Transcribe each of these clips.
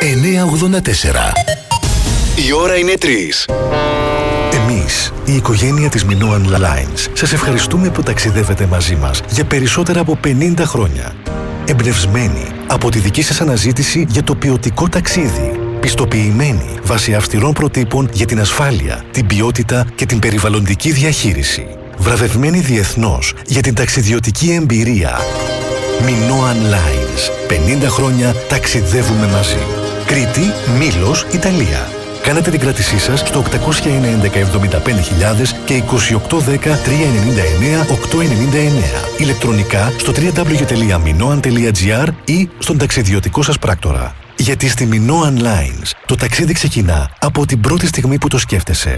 984. Η ώρα είναι 3. Εμείς, η οικογένεια της Minoan Lines, σας ευχαριστούμε που ταξιδεύετε μαζί μας για περισσότερα από 50 χρόνια. Εμπνευσμένοι από τη δική σας αναζήτηση για το ποιοτικό ταξίδι. Πιστοποιημένοι βάσει αυστηρών προτύπων για την ασφάλεια, την ποιότητα και την περιβαλλοντική διαχείριση. Βραβευμένοι διεθνώς για την ταξιδιωτική εμπειρία. Minoan Lines. 50 χρόνια ταξιδεύουμε μαζί. Κρήτη, Μήλος, Ιταλία. Κάνετε την κράτησή σας στο 811-75.000 και 2810-399-899. Ηλεκτρονικά στο www.minoan.gr ή στον ταξιδιωτικό σας πράκτορα. Γιατί στη Minoan Lines το ταξίδι ξεκινά από την πρώτη στιγμή που το σκέφτεσαι.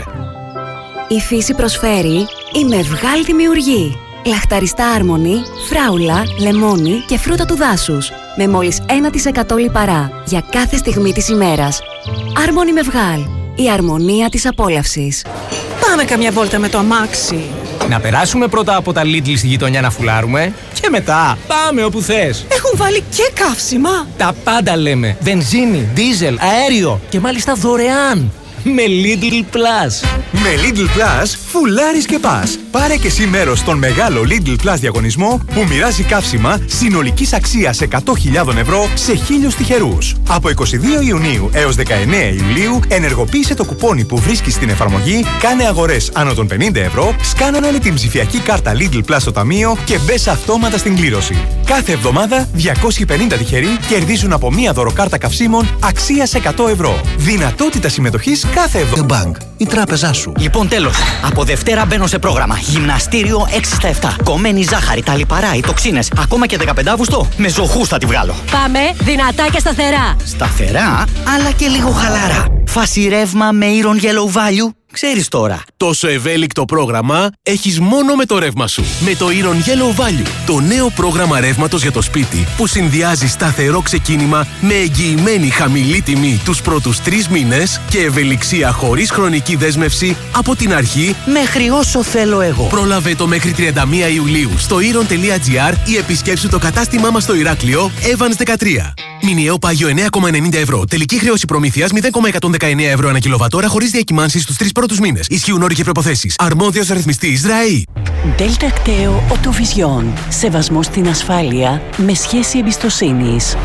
Η φύση προσφέρει η Μευγάλ Δημιουργεί. Λαχταριστά άρμονη, φράουλα, λεμόνι και φρούτα του δάσους. Με μόλις 1% λιπαρά για κάθε στιγμή της ημέρας. Άρμονη Μευγάλ. Η αρμονία της απόλαυσης. Πάμε καμιά βόλτα με το αμάξι. Να περάσουμε πρώτα από τα Lidl στη γειτονιά να φουλάρουμε και μετά πάμε όπου θες. Έχουν βάλει και καύσιμα. Τα πάντα λέμε. Βενζίνη, δίζελ, αέριο και μάλιστα δωρεάν. Με Lidl Plus. Με Lidl Plus φουλάρεις και πας. Πάρε και εσύ μέρος στον μεγάλο Lidl Plus διαγωνισμό που μοιράζει καύσιμα συνολικής αξίας 100.000 ευρώ σε 1.000 τυχερούς. Από 22 Ιουνίου έως 19 Ιουλίου ενεργοποίησε το κουπόνι που βρίσκεις στην εφαρμογή, κάνε αγορές άνω των 50 ευρώ, σκάνανε την ψηφιακή κάρτα Lidl Plus στο ταμείο και μπες αυτόματα στην κλήρωση. Κάθε εβδομάδα 250 τυχεροί κερδίζουν από μία δωροκάρτα καυσίμων αξίας 100 ευρώ. Δυνατότητα συμμετοχής κάθε εβδομάδα. Bank, η τράπεζά σου. Λοιπόν, τέλος. Από Δευτέρα μπαίνω σε πρόγραμμα. Γυμναστήριο 6 στα 7. Κομμένη ζάχαρη, τα λιπαρά, οι τοξίνες. Ακόμα και 15 Αύγουστο. Με ζωχούς θα τη βγάλω. Πάμε δυνατά και σταθερά. Σταθερά, αλλά και λίγο χαλάρα. Φάση ρεύμα με Iron Yellow Value. Ξέρεις τώρα. Τόσο ευέλικτο πρόγραμμα έχεις μόνο με το ρεύμα σου. Με το Iron Yellow Value. Το νέο πρόγραμμα ρεύματος για το σπίτι που συνδυάζει σταθερό ξεκίνημα με εγγυημένη χαμηλή τιμή τους πρώτους 3 μήνες και ευελιξία χωρίς χρονική δέσμευση από την αρχή μέχρι όσο θέλω εγώ. Πρόλαβε το μέχρι 31 Ιουλίου στο iron.gr ή επισκέψου το κατάστημά μας στο Ηράκλειο Evans 13. Μηνιαίο πάγιο 9,90 ευρώ. Τελική χρέωση προμήθειας 0,119 ευρώ ανά κιλοβατόρα χωρίς διακυμάνσεις στους 3 πρώτους μήνες. Ισχύουν όροι και προϋποθέσεις. Αρμόδιος ρυθμιστής ΔΡΑΗ. Delta Κταίο Οτοβιζιόν. Σεβασμός στην ασφάλεια με σχέση εμπιστοσύνης.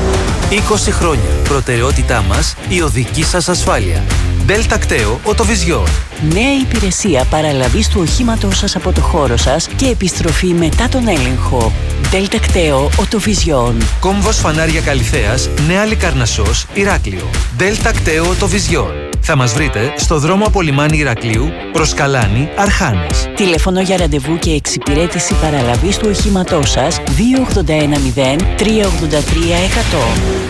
20 χρόνια. Προτεραιότητά μας η οδική σας ασφάλεια. Delta Κταίο Οτοβιζιόν. Νέα υπηρεσία παραλαβής του οχήματός σας από το χώρο σας και επιστροφή μετά τον έλεγχο. Delta Κταίο Οτοβιζιόν. Κόμβος Φανάρια Καλυθέας, Νέα Λικαρνασσός, Ηράκλειο. Delta Κταίο Οτοβιζιόν. Θα μας βρείτε στο δρόμο από λιμάνι Ηρακλείου προς Καλάνη, Αρχάνες. Τηλέφωνο για ραντεβού και εξυπηρέτηση παραλαβής του οχήματός σας 2810 383 100.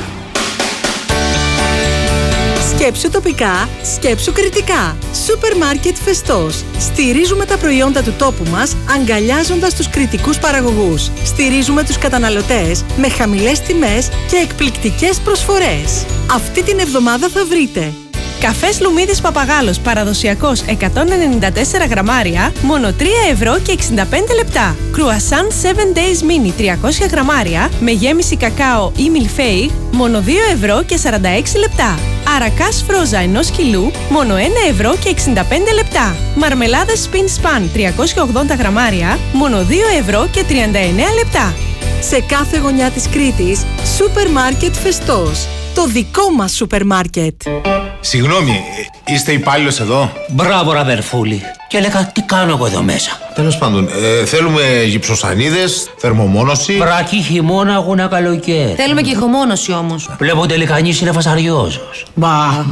Σκέψου τοπικά, σκέψου κριτικά. Σούπερ μάρκετ Φεστός. Στηρίζουμε τα προϊόντα του τόπου μας, αγκαλιάζοντας τους κριτικούς παραγωγούς. Στηρίζουμε τους καταναλωτές με χαμηλές τιμές και εκπληκτικές προσφορές. Αυτή την εβδομάδα θα βρείτε καφές Λουμίδης Παπαγάλος παραδοσιακός 194 γραμμάρια, μόνο 3 ευρώ και 65 λεπτά. Κρουασάν 7 Days Mini 300 γραμμάρια, με γέμιση κακάο ή μιλφέι, μόνο 2 ευρώ και 46 λεπτά. Αρακάς φρόζα 1 κιλού, μόνο 1 ευρώ και 65 λεπτά. Μαρμελάδες Spin Span 380 γραμμάρια, μόνο 2 ευρώ και 39 λεπτά. Σε κάθε γωνιά της Κρήτης, σούπερ μάρκετ Φεστός. Το δικό μας σούπερ μάρκετ. Συγγνώμη, είστε υπάλληλος εδώ? Μπράβο, Ραβερφούλη. Και έλεγα, τι κάνω εγώ εδώ μέσα. Τέλος πάντων, θέλουμε γυψοσανίδες, θερμομόνωση. Βρακή, χειμώνα, αγώνα, καλοκαίρι. Θέλουμε και ηχομόνωση όμως. Βλέπω τελικά κανείς είναι φασαριόζος. Μπα.